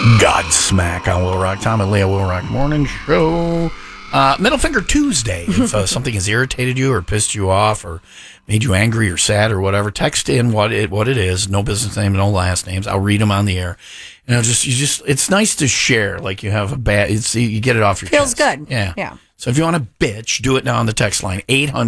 Godsmack on Will Rock. Tom and Leah Will Rock Morning Show. Middle Finger Tuesday. If something has irritated you or pissed you off or made you angry or sad or whatever, text in what it is. No business name, no last names. I'll read them on the air. It's nice to share. Like you have you get it off your chest. Feels good. Yeah. So if you want to bitch, do it now on the text line,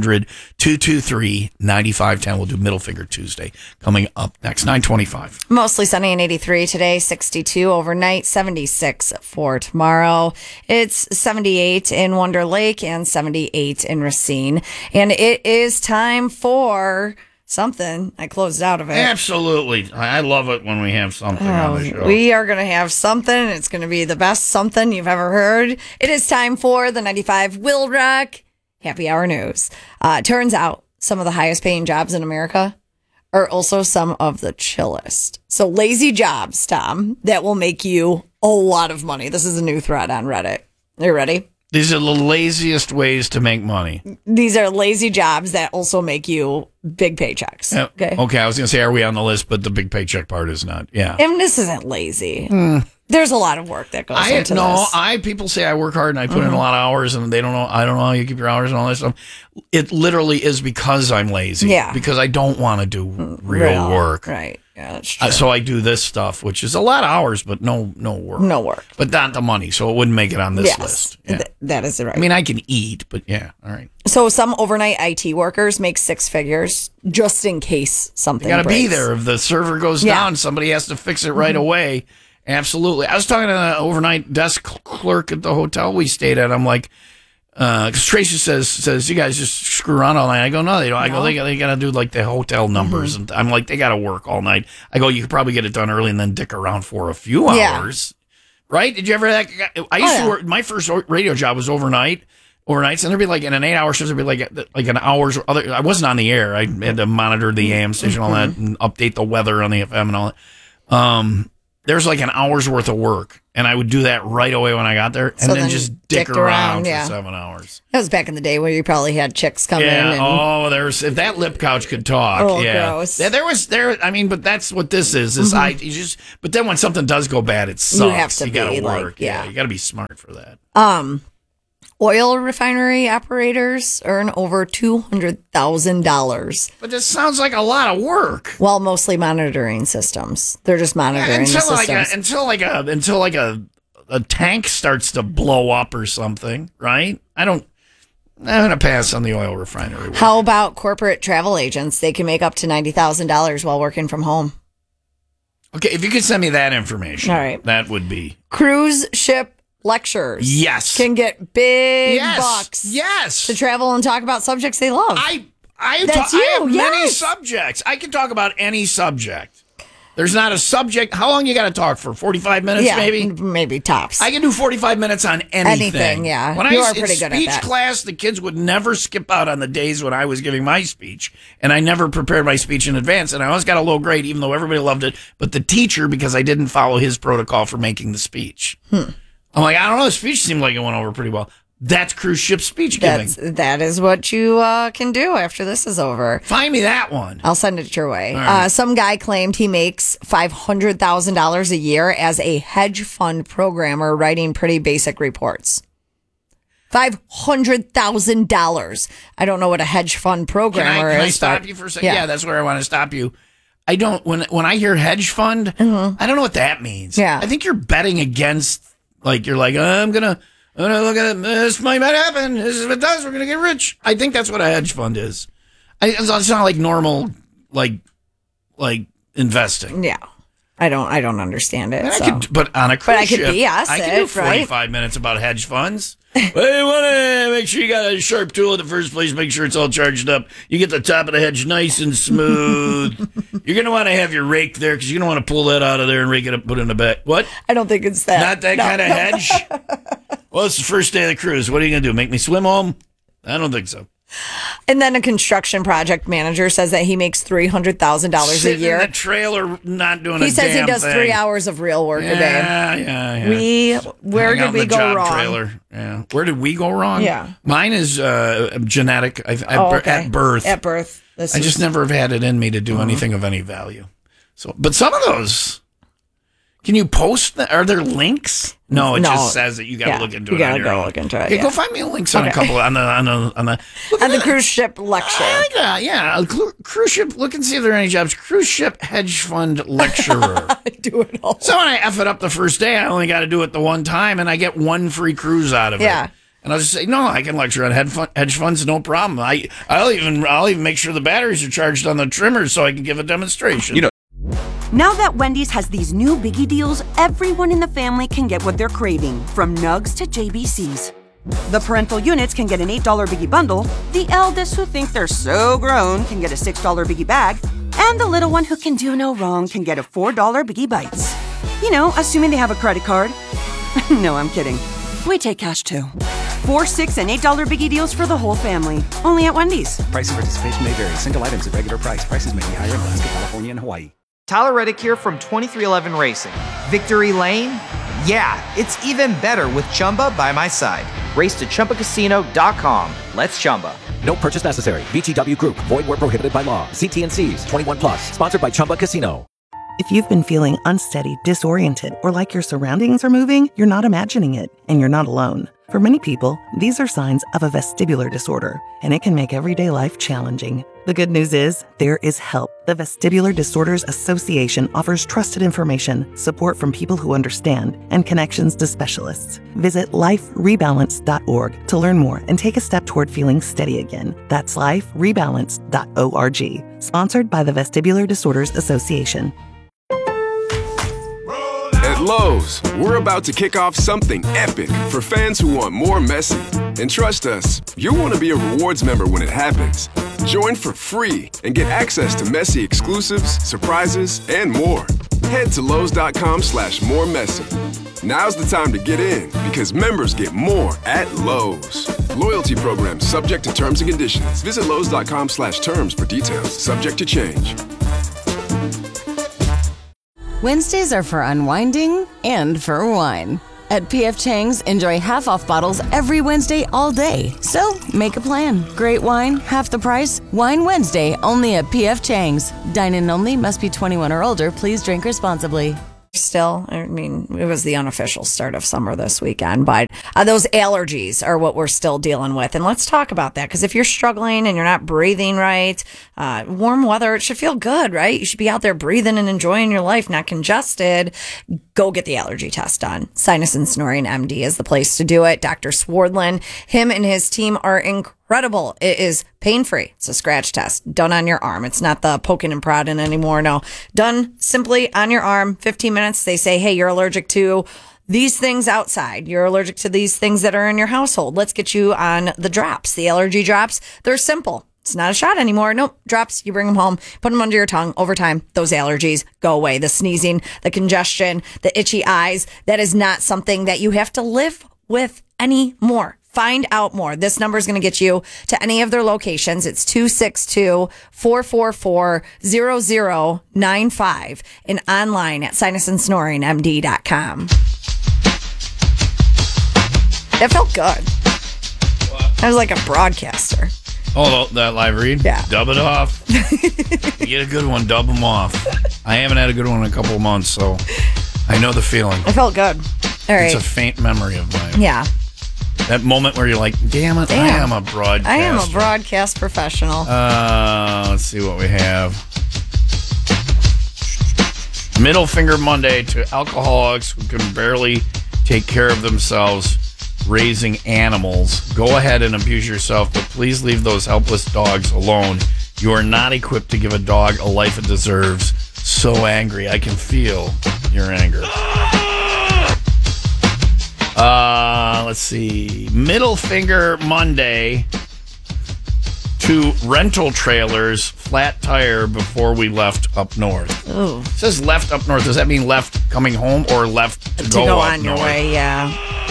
800-223-9510. We'll do Middle Finger Tuesday coming up next, 9:25. Mostly sunny and 83 today, 62 overnight, 76 for tomorrow. It's 78 in Wonder Lake and 78 in Racine. And it is time for something. I closed out of it. Absolutely. I love it when we have something on the show. We are going to have something. It's going to be the best something you've ever heard. It is time for the 95 Will Rock Happy Hour News. Turns out some of the highest paying jobs in America are also some of the chillest. So lazy jobs, Tom, that will make you a lot of money. This is a new thread on Reddit. Are you ready? These are the laziest ways to make money. These are lazy jobs that also make you big paychecks. Okay. Okay, I was going to say, are we on the list? But the big paycheck part is not. Yeah. And this isn't lazy. There's a lot of work that goes into this. People say I work hard and I put in a lot of hours and they don't know. I don't know how you keep your hours and all that stuff. It literally is because I'm lazy. Yeah. Because I don't want to do real work. Right. Yeah, that's true. So I do this stuff, which is a lot of hours, but no work. No work. But not the money, so it wouldn't make it on this list. Yeah. That is right. I mean, I can eat, but yeah, all right. So some overnight IT workers make six figures just in case something breaks. You got to be there. If the server goes down, somebody has to fix it right away. Absolutely. I was talking to an overnight desk clerk at the hotel we stayed at. I'm like, because Tracy says you guys just screw around all night. I go, no, they don't. I go, they got to do like the hotel numbers, and I'm like, they got to work all night. I go, you could probably get it done early and then dick around for a few hours, right? Did you ever? I used to work. My first radio job was overnights, and there'd be like in an 8-hour shift, there'd be like an hour's other. I wasn't on the air. I had to monitor the AM station, all that, and update the weather on the FM and all that. There's like an hour's worth of work, and I would do that right away when I got there, and then just dick around for 7 hours. That was back in the day where you probably had chicks come in. And... if that lip couch could talk. Gross. I mean, but that's what this is. But then when something does go bad, it sucks. You got to work. You got to be smart for that. Oil refinery operators earn over $200,000. But this sounds like a lot of work. Well, mostly monitoring systems. They're just monitoring the systems. Until a tank starts to blow up or something, right? I'm going to pass on the oil refinery work. How about corporate travel agents? They can make up to $90,000 while working from home. Okay, if you could send me that information, all right, that would be. Cruise ship lecturers can get big bucks to travel and talk about subjects they love. I have many subjects. I can talk about any subject. There's not a subject. How long you got to talk for? 45 minutes, maybe? Maybe tops. I can do 45 minutes on anything. Yeah. When you I are pretty good at that. Speech class, the kids would never skip out on the days when I was giving my speech, and I never prepared my speech in advance, and I always got a low grade, even though everybody loved it, but the teacher, because I didn't follow his protocol for making the speech. I'm like, I don't know, the speech seemed like it went over pretty well. That's cruise ship speech giving. That is what you can do after this is over. Find me that one. I'll send it your way. Right. Some guy claimed he makes $500,000 a year as a hedge fund programmer writing pretty basic reports. $500,000. I don't know what a hedge fund programmer is. Can I stop you for a second? Yeah, that's where I want to stop you. I don't. When I hear hedge fund, I don't know what that means. Yeah. I think you're betting against. Like you're like, I'm gonna look at it. This might happen. This is what it does. We're gonna get rich. I think that's what a hedge fund is. It's not like normal, like investing. Yeah, I don't understand it. But on a cruise ship, I can do 45 minutes about hedge funds. Well, you want to make sure you got a sharp tool in the first place. Make sure it's all charged up. You get the top of the hedge nice and smooth. You're going to want to have your rake there because you're going to want to pull that out of there and rake it up, put it in the back. What? I don't think it's that. Not that kind of hedge? Well, it's the first day of the cruise. What are you going to do? Make me swim home? I don't think so. And then a construction project manager says that he makes $300,000 a year. In a trailer, not doing a damn thing. He says he does 3 hours of real work a day. Yeah. Where did we go wrong? Trailer. Yeah. Where did we go wrong? Yeah. Mine is genetic. At birth. At birth. I just never have had it in me to do anything of any value. So, but some of those Can you post that? Are there links? No, it No. just says that you got to look into it. You gotta on your go own. look into it, Okay, yeah. go find me links on a couple on the On the cruise ship lecture. I like that. Yeah, cruise ship. Look and see if there are any jobs. Cruise ship hedge fund lecturer. Do it all. So when I F it up the first day, I only got to do it the one time, and I get one free cruise out of Yeah. it. And I'll just say, no, I can lecture on hedge funds, no problem. I'll even make sure the batteries are charged on the trimmers so I can give a demonstration. Now that Wendy's has these new biggie deals, everyone in the family can get what they're craving, from nugs to JBCs. The parental units can get an $8 biggie bundle, the eldest who think they're so grown can get a $6 biggie bag, and the little one who can do no wrong can get a $4 biggie bites. You know, assuming they have a credit card. No, I'm kidding. We take cash too. 4, 6, and $8 biggie deals for the whole family. Only at Wendy's. Price and participation may vary. Single items at regular price. Prices may be higher in Alaska, California, and Hawaii. Tyler Reddick here from 2311 Racing. Victory Lane? Yeah, it's even better with Chumba by my side. Race to ChumbaCasino.com. Let's Chumba. No purchase necessary. VGW Group. Void where prohibited by law. See T&Cs. 21 plus. Sponsored by Chumba Casino. If you've been feeling unsteady, disoriented, or like your surroundings are moving, you're not imagining it, and you're not alone. For many people, these are signs of a vestibular disorder, and it can make everyday life challenging. The good news is, there is help. The Vestibular Disorders Association offers trusted information, support from people who understand, and connections to specialists. Visit liferebalance.org to learn more and take a step toward feeling steady again. That's liferebalance.org. Sponsored by the Vestibular Disorders Association. At Lowe's, we're about to kick off something epic for fans who want more messy. And trust us, you'll want to be a rewards member when it happens. Join for free and get access to messy exclusives, surprises, and more. Head to Lowe's.com/more messy. Now's the time to get in because members get more at Lowe's. Loyalty program subject to terms and conditions. Visit Lowe's.com/terms for details. Subject to change. Wednesdays are for unwinding and for wine. At P.F. Chang's, enjoy half-off bottles every Wednesday all day. So, make a plan. Great wine, half the price. Wine Wednesday, only at P.F. Chang's. Dine-in only, must be 21 or older. Please drink responsibly. Still, I mean, it was the unofficial start of summer this weekend, but those allergies are what we're still dealing with. And let's talk about that, because if you're struggling and you're not breathing right, warm weather, it should feel good, right? You should be out there breathing and enjoying your life, not congested. Go get the allergy test done. Sinus and Snoring MD is the place to do it. Dr. Swardlin, him and his team are incredible. It is pain-free. It's a scratch test done on your arm. It's not the poking and prodding anymore. No, done simply on your arm. 15 minutes. They say, hey, you're allergic to these things outside. You're allergic to these things that are in your household. Let's get you on the drops, the allergy drops. They're simple. It's not a shot anymore. Nope. Drops. You bring them home, put them under your tongue. Over time, those allergies go away. The sneezing, the congestion, the itchy eyes. That is not something that you have to live with anymore. Find out more. This number is going to get you to any of their locations. It's 262-444-0095 and online at sinusandsnoringmd.com. That felt good. I was like a broadcaster. Oh, that live read? Yeah. Dub it off. You get a good one, dub them off. I haven't had a good one in a couple of months, so I know the feeling. It felt good. All right. It's a faint memory of mine. Yeah. That moment where you're like, damn it, I am a broadcaster. I am a broadcast professional. Let's see what we have. Middle Finger Monday to alcoholics who can barely take care of themselves raising animals. Go ahead and abuse yourself, but please leave those helpless dogs alone. You are not equipped to give a dog a life it deserves. So angry. I can feel your anger. Let's see. Middle Finger Monday to rental trailers, flat tire before we left up north. Ooh. It says left up north. Does that mean left coming home or left to go up on your north? way? Yeah.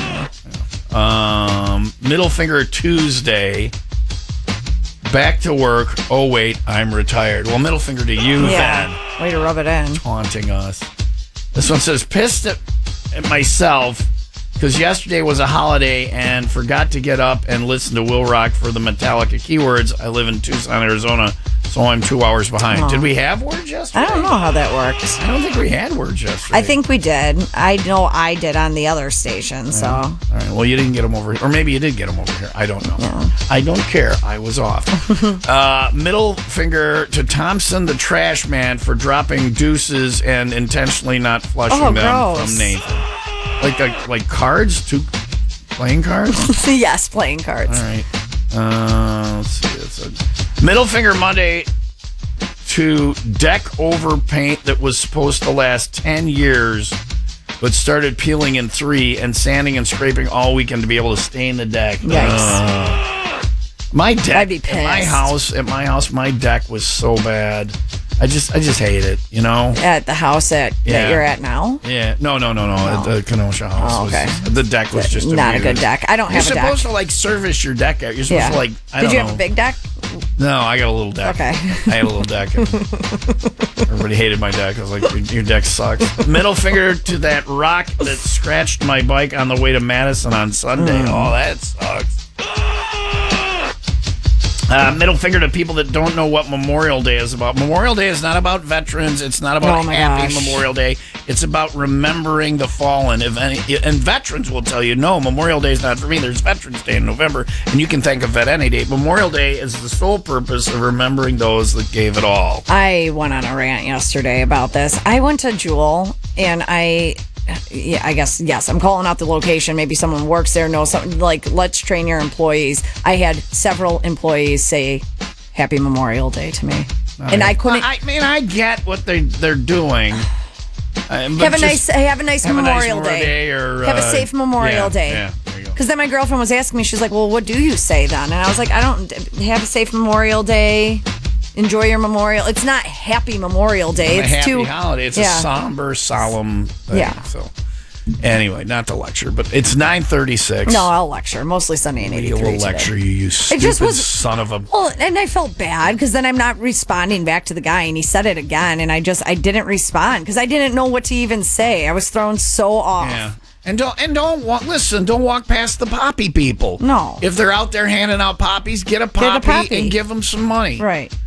Middle Finger Tuesday. Back to work. Oh, wait, I'm retired. Well, middle finger to you then. Way to rub it in. Taunting us. This one says, pissed at myself because yesterday was a holiday and forgot to get up and listen to Will Rock for the Metallica keywords. I live in Tucson, Arizona, So I'm 2 hours behind. Did we have words yesterday? I don't know how that works. I don't think we had words yesterday. I think we did. I know I did on the other station, so. All right. Well, you didn't get them over here. Or maybe you did get them over here. I don't know. Yeah. I don't care. I was off. Middle finger to Thompson the trash man for dropping deuces and intentionally not flushing them gross. from Nathan. Like cards? Playing cards? Yes, playing cards. All right. Let's see. It's a middle finger Monday to deck over paint that was supposed to last 10 years, but started peeling in 3 and sanding and scraping all weekend to be able to stain the deck. Yikes. My deck I'd be pissed. at my house, my deck was so bad. I just hate it, you know? At the house that you're at now? Yeah. No. At the Kenosha house. Oh, okay. The deck was just not a good deck. I don't have a deck. You're supposed to like service your deck out. You're supposed to like. Did you have a big deck? No, I got a little deck. Okay. I had a little deck. And everybody hated my deck. I was like, your deck sucks. Middle finger to that rock that scratched my bike on the way to Madison on Sunday. Oh, that sucks. Middle finger to people that don't know what Memorial Day is about. Memorial Day is not about veterans. It's not about happy Memorial Day. It's about remembering the fallen. And veterans will tell you, no, Memorial Day is not for me. There's Veterans Day in November, and you can think of vet any day. Memorial Day is the sole purpose of remembering those that gave it all. I went on a rant yesterday about this. I went to Jewel, and I guess, yes, I'm calling out the location. Maybe someone works there, knows something. Like, let's train your employees. I had several employees say Happy Memorial Day to me. And I couldn't. I get what they're doing. Have a nice Memorial Day. Or, have a safe Memorial Day. Yeah, there you go. Because then my girlfriend was asking me, she's like, well, what do you say then? And I was like, I don't have a safe Memorial Day. Enjoy your Memorial. It's not Happy Memorial Day. It's a happy holiday. It's a somber, solemn thing. Yeah. So, anyway, not to lecture, but it's 9:36. No, I'll lecture. Mostly Sunday and 83 will lecture you stupid son of a... Well, and I felt bad because then I'm not responding back to the guy, and he said it again, and I didn't respond because I didn't know what to even say. I was thrown so off. Yeah. And don't walk past the poppy people. No. If they're out there handing out poppies, get a poppy and give them some money. Right.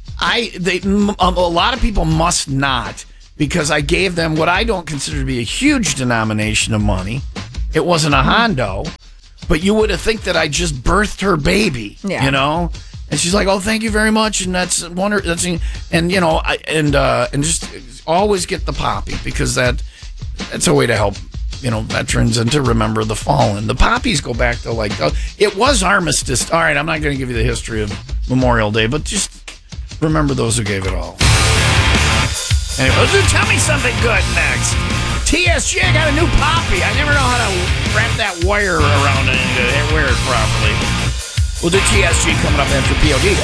A lot of people must not, because I gave them what I don't consider to be a huge denomination of money. It wasn't a hondo, but you would have think that I just birthed her baby, you know? And she's like, "Oh, thank you very much," and that's wonderful. And you know, and just always get the poppy, because that's a way to help, you know, veterans and to remember the fallen. The poppies go back to it was Armistice. All right, I'm not going to give you the history of Memorial Day, but just remember those who gave it all. Anyway, tell me something good next. TSG, I got a new poppy. I never know how to wrap that wire around it and wear it properly. We'll do TSG coming up after POD.